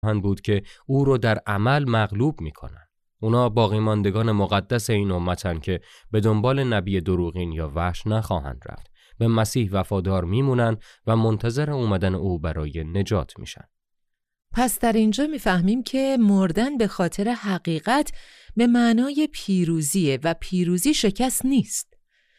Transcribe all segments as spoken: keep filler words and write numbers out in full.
خواهند بود که او رو در عمل مغلوب میکنن. اونا باقی ماندگان مقدس این امتن که به دنبال نبی دروغین یا وحش نخواهند رفت. به مسیح وفادار میمونن و منتظر اومدن او برای نجات میشن. پس در اینجا میفهمیم که مردن به خاطر حقیقت به معنای پیروزیه و پیروزی شکست نیست.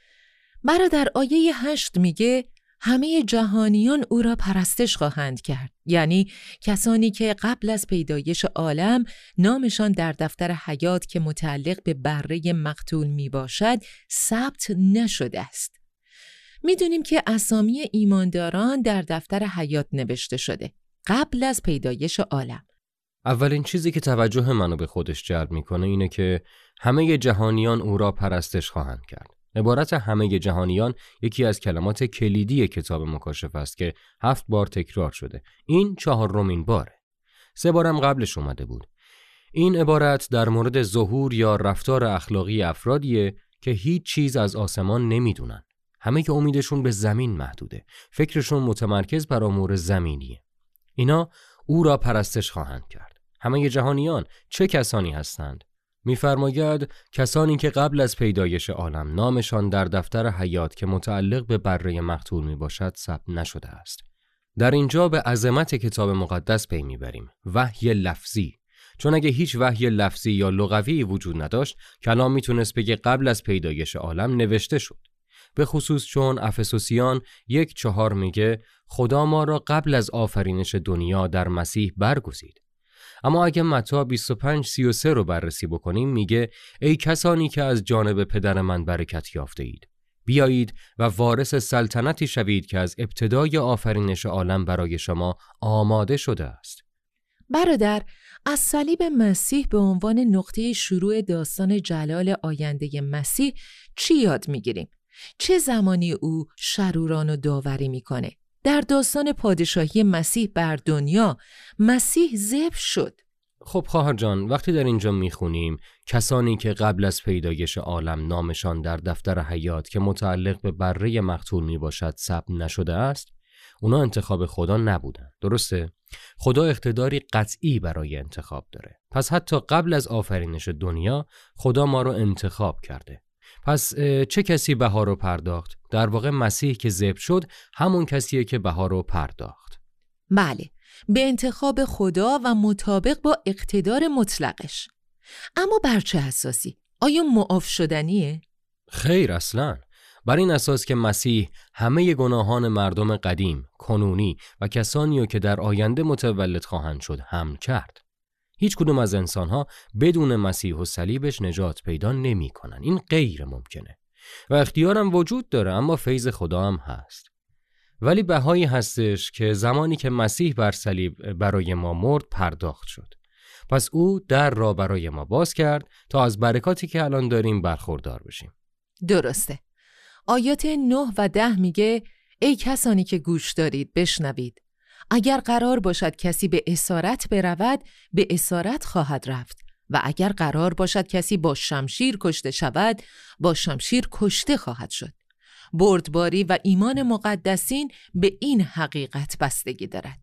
برادر آیه هشت میگه همه جهانیان او را پرستش خواهند کرد، یعنی کسانی که قبل از پیدایش عالم نامشان در دفتر حیات که متعلق به بره مقتول می باشد ثبت نشده است. میدونیم که اسامی ایمانداران در دفتر حیات نوشته شده قبل از پیدایش عالم. اولین چیزی که توجه منو به خودش جلب میکنه اینه که همه جهانیان او را پرستش خواهند کرد. عبارت همه جهانیان یکی از کلمات کلیدی کتاب مکاشفه است که هفت بار تکرار شده. این چهارمین باره. سه بارم قبلش اومده بود. این عبارت در مورد ظهور یا رفتار اخلاقی افرادیه که هیچ چیز از آسمان نمیدونن. همه که امیدشون به زمین محدوده. فکرشون متمرکز بر امور زمینیه. اینا او را پرستش خواهند کرد. همه جهانیان چه کسانی هستند؟ می‌فرماید کسانی که قبل از پیدایش عالم نامشان در دفتر حیات که متعلق به بره مقتول میباشد ثبت نشده است. در اینجا به عظمت کتاب مقدس پی میبریم. وحی لفظی. چون اگه هیچ وحی لفظی یا لغوی وجود نداشت، کلام میتونست بگه قبل از پیدایش عالم نوشته شد. به خصوص چون افسوسیان یک چهار میگه خدا ما را قبل از آفرینش دنیا در مسیح برگزید. اما اگه متی بیست و پنج سی و سه رو بررسی بکنیم میگه ای کسانی که از جانب پدر من برکت یافته اید، بیایید و وارث سلطنتی شوید که از ابتدای آفرینش عالم برای شما آماده شده است. برادر، از صلیب مسیح به عنوان نقطه شروع داستان جلال آینده مسیح چی یاد میگیریم؟ چه زمانی او شروران و داوری میکنه؟ در داستان پادشاهی مسیح بر دنیا، مسیح ذبح شد. خب خواهر جان، وقتی در اینجا میخونیم کسانی که قبل از پیدایش عالم نامشان در دفتر حیات که متعلق به بره مقتول میباشد ثبت نشده است، اونا انتخاب خدا نبودن. درسته؟ خدا اقتداری قطعی برای انتخاب داره. پس حتی قبل از آفرینش دنیا خدا ما رو انتخاب کرده. پس چه کسی بها رو پرداخت؟ در واقع مسیح که ذبح شد همون کسیه که بها رو پرداخت. بله، به انتخاب خدا و مطابق با اقتدار مطلقش. اما بر چه اساسی؟ آیا معاف شدنیه؟ خیر اصلاً. بر این اساس که مسیح همه گناهان مردم قدیم، کنونی و کسانی که در آینده متولد خواهند شد حمل کرد. هیچ کدوم از انسانها بدون مسیح و صلیبش نجات پیدا نمی کنن. این غیر ممکنه و اختیارم وجود داره، اما فیض خدا هم هست. ولی بهایی هستش که زمانی که مسیح بر صلیب برای ما مرد پرداخت شد. پس او در را برای ما باز کرد تا از برکاتی که الان داریم برخوردار بشیم. درسته. آیات نه و ده میگه ای کسانی که گوش دارید بشنوید. اگر قرار باشد کسی به اسارت برود، به اسارت خواهد رفت و اگر قرار باشد کسی با شمشیر کشته شود، با شمشیر کشته خواهد شد. بردباری و ایمان مقدسین به این حقیقت بستگی دارد.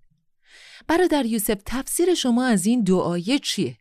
برادر یوسف، تفسیر شما از این دو آیه چیه؟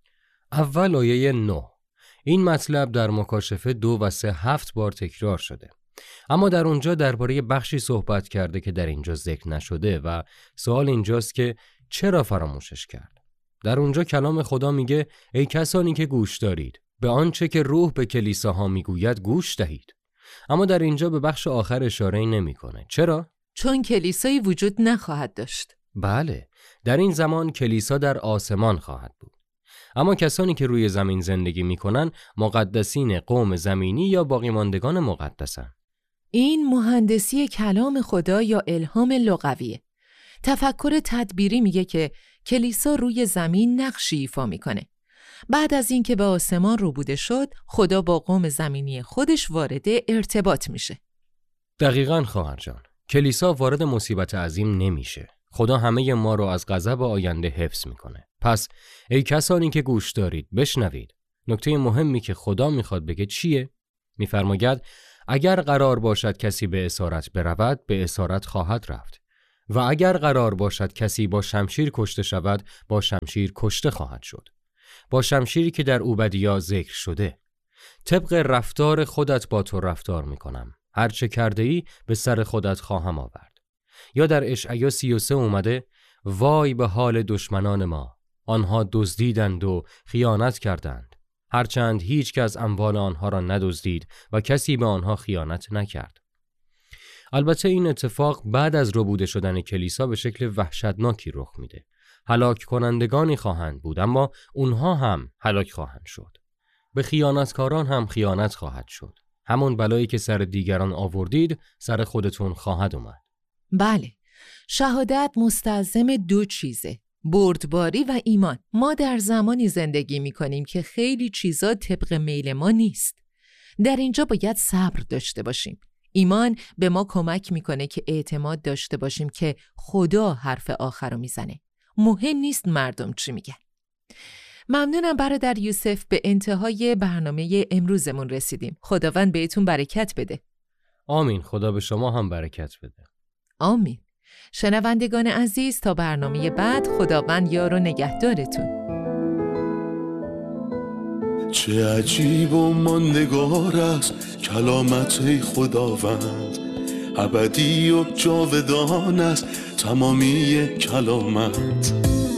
اول آیه نه. این مطلب در مکاشفه دو و سه هفت بار تکرار شده. اما در اونجا درباره بخشی صحبت کرده که در اینجا ذکر نشده و سوال اینجاست که چرا فراموشش کرد؟ در اونجا کلام خدا میگه ای کسانی که گوش دارید، به آنچه که روح به کلیساها میگوید گوش دهید. اما در اینجا به بخش آخر اشاره نمیکنه. چرا؟ چون کلیسایی وجود نخواهد داشت. بله، در این زمان کلیسا در آسمان خواهد بود. اما کسانی که روی زمین زندگی میکنن مقدسین قوم زمینی یا باقی ماندگان مقدسن. این مهندسی کلام خدا یا الهام لغویه. تفکر تدبیری میگه که کلیسا روی زمین نقشی ایفا میکنه. بعد از اینکه به آسمان ربوده شد، خدا با قوم زمینی خودش وارد ارتباط میشه. دقیقاً خواهر جان. کلیسا وارد مصیبت عظیم نمیشه. خدا همه ما رو از غضب آینده حفظ میکنه. پس ای کسانی که گوش دارید بشنوید. نکته مهمی که خدا میخواد بگه چیه؟ میفرماید اگر قرار باشد کسی به اسارت برود، به اسارت خواهد رفت و اگر قرار باشد کسی با شمشیر کشته شود با شمشیر کشته خواهد شد، با شمشیری که در اوبدیا ذکر شده. طبق رفتار خودت با تو رفتار می کنم، هر چه کرده ای به سر خودت خواهم آورد. یا در اشعیا سی و سه اومده وای به حال دشمنان ما، آنها دزدیدند و خیانت کردند، هرچند هیچ کس اموال آنها را ندزدید و کسی به آنها خیانت نکرد. البته این اتفاق بعد از ربوده شدن کلیسا به شکل وحشتناکی رخ میده. هلاک کنندگانی خواهند بود، اما اونها هم هلاک خواهند شد. به خیانتکاران هم خیانت خواهد شد. همون بلایی که سر دیگران آوردید سر خودتون خواهد اومد. بله، شهادت مستلزم دو چیزه، بردباری و ایمان. ما در زمانی زندگی می کنیم که خیلی چیزا طبق میل ما نیست. در اینجا باید صبر داشته باشیم. ایمان به ما کمک میکنه که اعتماد داشته باشیم که خدا حرف آخر رو میزنه. مهم نیست مردم چی میگن. ممنونم برادر یوسف، به انتهای برنامه امروزمون رسیدیم. خداوند بهتون برکت بده. آمین. خدا به شما هم برکت بده. آمین. شنوندگان عزیز، تا برنامه بعد، خداوند یار و نگهدارتون. چه عجیب و ماندگار است کلامت ای خداوند، ابدی و جاودان است تمامی کلامت.